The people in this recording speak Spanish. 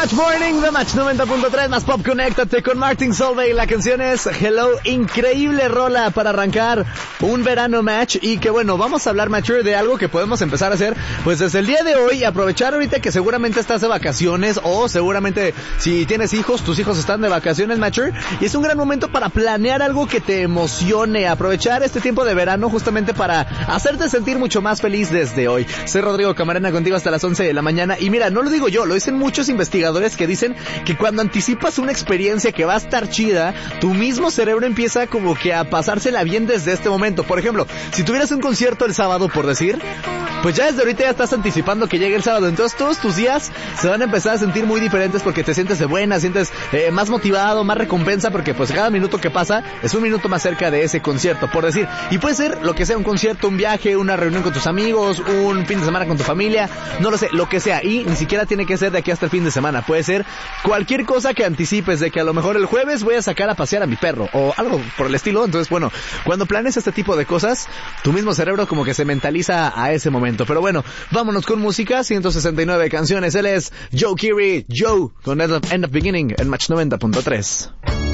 Match Morning de Match 90.3 más Pop. Conéctate con Martin Solveig. La canción es Hello. Increíble rola para arrancar un verano match. Y que bueno, vamos a hablar, Matcher, de algo que podemos empezar a hacer pues desde el día de hoy. Aprovechar ahorita que seguramente estás de vacaciones, o seguramente si tienes hijos, tus hijos están de vacaciones, Matcher, y es un gran momento para planear algo que te emocione. Aprovechar este tiempo de verano justamente para hacerte sentir mucho más feliz desde hoy. Soy Rodrigo Camarena, contigo hasta las 11 de la mañana. Y mira, no lo digo yo, lo dicen muchos investigadores que dicen que cuando anticipas una experiencia que va a estar chida, tu mismo cerebro empieza como que a pasársela bien desde este momento. Por ejemplo, si tuvieras un concierto el sábado, por decir, pues ya desde ahorita ya estás anticipando que llegue el sábado. Entonces todos tus días se van a empezar a sentir muy diferentes porque te sientes de buena, sientes más motivado, más recompensa, porque pues cada minuto que pasa es un minuto más cerca de ese concierto, por decir. Y puede ser lo que sea, un concierto, un viaje, una reunión con tus amigos, un fin de semana con tu familia, no lo sé, lo que sea. Y ni siquiera tiene que ser de aquí hasta el fin de semana. Puede ser cualquier cosa que anticipes, de que a lo mejor el jueves voy a sacar a pasear a mi perro o algo por el estilo. Entonces, bueno, cuando planees este tipo de cosas, tu mismo cerebro como que se mentaliza a ese momento. Pero bueno, vámonos con música. 169 canciones. Él es Joe Keery, Joe, con End of Beginning en Match 90.3.